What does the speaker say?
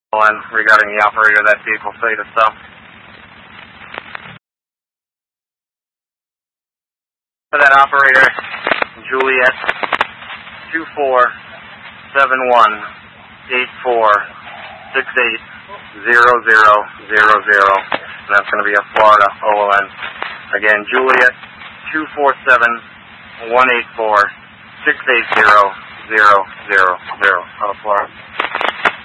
And regarding the operator of that vehicle, say to stop. For that operator, Juliet 247184680000, and that's going to be a Florida OLN. Again, Juliet 247184680000 out of Florida.